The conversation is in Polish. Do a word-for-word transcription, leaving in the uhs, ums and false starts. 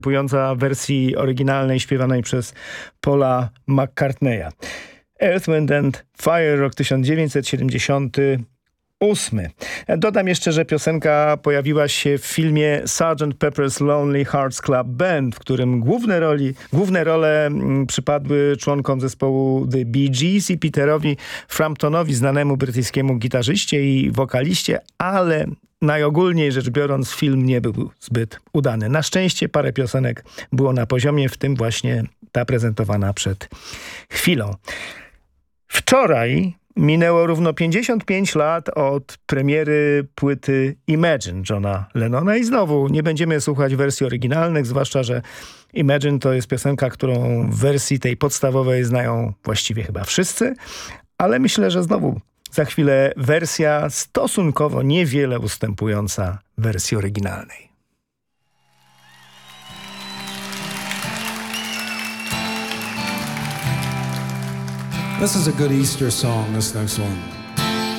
ustępująca wersji oryginalnej śpiewanej przez Paula McCartneya. Earth, Wind and Fire, rok tysiąc dziewięćset siedemdziesiąty ósmy. Dodam jeszcze, że piosenka pojawiła się w filmie sergeant Pepper's Lonely Hearts Club Band, w którym główne, roli, główne role przypadły członkom zespołu The Bee Gees i Peterowi Framptonowi, znanemu brytyjskiemu gitarzyście i wokaliście, ale najogólniej rzecz biorąc film nie był zbyt udany. Na szczęście parę piosenek było na poziomie, w tym właśnie ta prezentowana przed chwilą. Wczoraj minęło równo pięćdziesiąt pięć lat od premiery płyty Imagine Johna Lennona i znowu nie będziemy słuchać wersji oryginalnych, zwłaszcza że Imagine to jest piosenka, którą w wersji tej podstawowej znają właściwie chyba wszyscy, ale myślę, że znowu za chwilę wersja stosunkowo niewiele ustępująca wersji oryginalnej. This is a good Easter song, this next one.